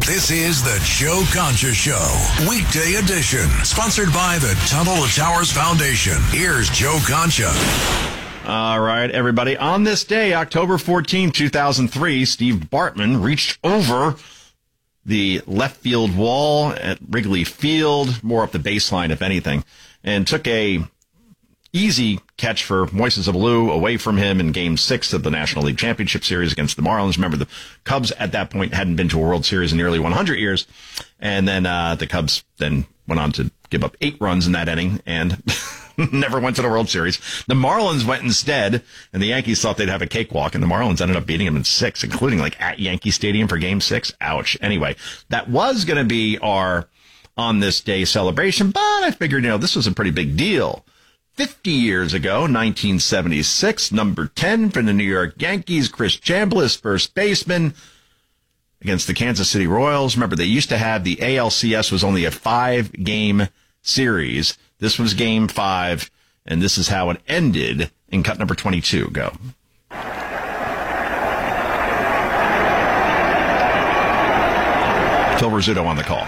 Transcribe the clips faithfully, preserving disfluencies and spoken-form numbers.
This is the Joe Concha Show, weekday edition, sponsored by the Tunnel to Towers Foundation. Here's Joe Concha. All right, everybody. On this day, October fourteenth, two thousand three, Steve Bartman reached over the left field wall at Wrigley Field, more up the baseline, if anything, and took a easy catch for Moises Alou away from him in Game six of the National League Championship Series against the Marlins. Remember, the Cubs at that point hadn't been to a World Series in nearly one hundred years. And then uh, the Cubs then went on to give up eight runs in that inning and never went to the World Series. The Marlins went instead, and the Yankees thought they'd have a cakewalk, and the Marlins ended up beating them in six, including like at Yankee Stadium for Game six. Ouch. Anyway, that was going to be our on this day celebration, but I figured, you know, this was a pretty big deal. fifty years ago, nineteen seventy-six, number ten for the New York Yankees, Chris Chambliss, first baseman, against the Kansas City Royals. Remember, they used to have the A L C S was only a five-game series. This was Game five, and this is how it ended in cut number twenty-two. Go. Phil Rizzuto on the call.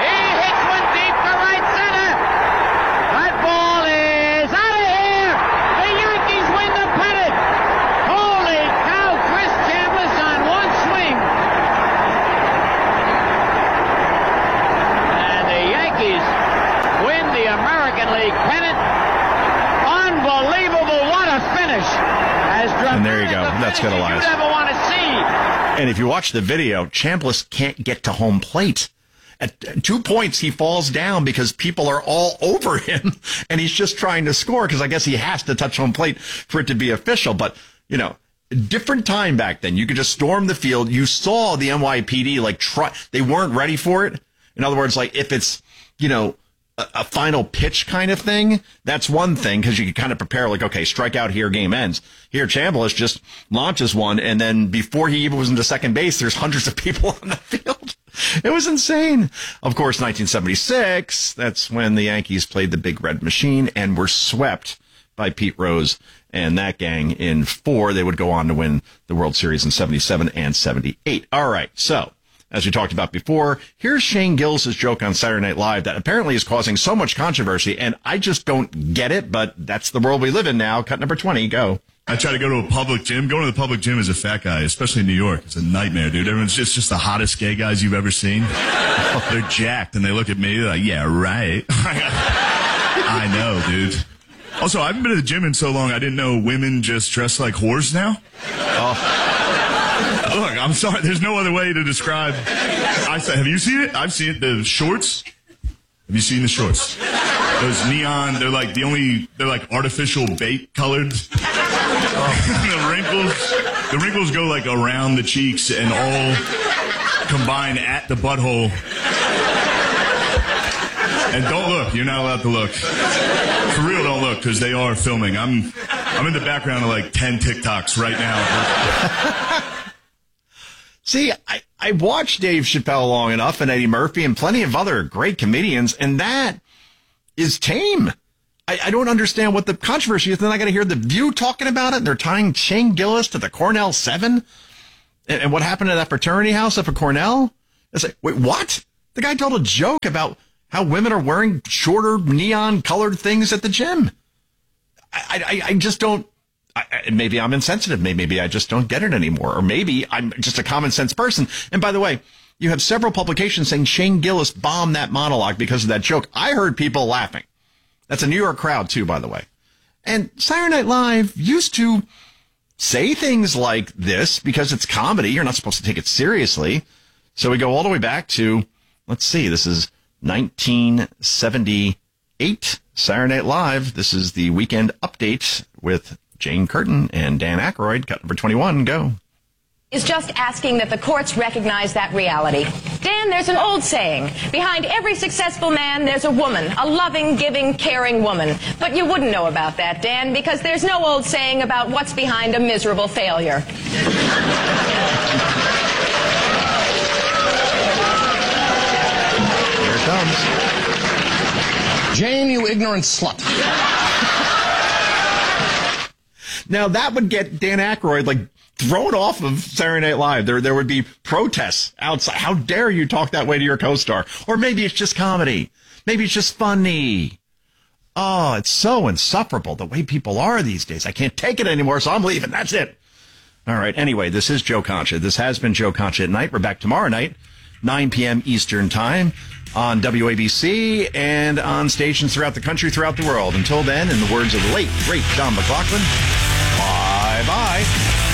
And there you go. That's good, Elias. You never want to see. And if you watch the video, Chambliss can't get to home plate. At two points, he falls down because people are all over him, and he's just trying to score because I guess he has to touch home plate for it to be official. But, you know, different time back then. You could just storm the field. You saw the N Y P D, like, try, they weren't ready for it. In other words, like, if it's, you know, a final pitch kind of thing, that's one thing, because you can kind of prepare, like, okay, strike out here, game ends. Here, Chambliss just launches one, and then before he even was into second base, there's hundreds of people on the field. It was insane. Of course, nineteen seventy-six, that's when the Yankees played the Big Red Machine and were swept by Pete Rose and that gang in four. They would go on to win the World Series in seventy-seven and seventy-eight. All right, so as we talked about before, here's Shane Gillis' joke on Saturday Night Live that apparently is causing so much controversy, and I just don't get it, but that's the world we live in now. Cut number twenty, go. I try to go to a public gym. Going to the public gym as a fat guy, especially in New York, it's a nightmare, dude. Everyone's just, just the hottest gay guys you've ever seen. They're jacked, and they look at me, they're like, yeah, right. I know, dude. Also, I haven't been to the gym in so long, I didn't know women just dress like whores now. Oh. Look, I'm sorry. There's no other way to describe. I said, have you seen it? I've seen it. The shorts. Have you seen the shorts? Those neon. They're like the only. They're like artificial bait colored. the wrinkles. The wrinkles go like around the cheeks and all combine at the butthole. And don't look. You're not allowed to look. For real, don't look, because they are filming. I'm. I'm in the background of like ten TikToks right now. See, I, I watched Dave Chappelle long enough and Eddie Murphy and plenty of other great comedians, and that is tame. I, I don't understand what the controversy is. Then I got to hear The View talking about it, and they're tying Shane Gillis to the Cornell Seven. And, and what happened at that fraternity house up at Cornell? It's like, wait, what? The guy told a joke about how women are wearing shorter neon-colored things at the gym. I, I, I just don't. I, maybe I'm insensitive. Maybe I just don't get it anymore. Or maybe I'm just a common sense person. And by the way, you have several publications saying Shane Gillis bombed that monologue because of that joke. I heard people laughing. That's a New York crowd, too, by the way. And Saturday Night Live used to say things like this because it's comedy. You're not supposed to take it seriously. So we go all the way back to, let's see, this is nineteen seventy-eight, Saturday Night Live. This is the weekend update with Jane Curtin and Dan Aykroyd. Cut number twenty-one, go. Is just asking that the courts recognize that reality. Dan, there's an old saying, behind every successful man, there's a woman, a loving, giving, caring woman. But you wouldn't know about that, Dan, because there's no old saying about what's behind a miserable failure. Here it comes. Jane, you ignorant slut. Now, that would get Dan Aykroyd, like, thrown off of Saturday Night Live. There, there would be protests outside. How dare you talk that way to your co-star? Or maybe it's just comedy. Maybe it's just funny. Oh, it's so insufferable the way people are these days. I can't take it anymore, so I'm leaving. That's it. All right. Anyway, this is Joe Concha. This has been Joe Concha at Night. We're back tomorrow night, nine p.m. Eastern Time on W A B C and on stations throughout the country, throughout the world. Until then, in the words of the late, great John McLaughlin, bye-bye.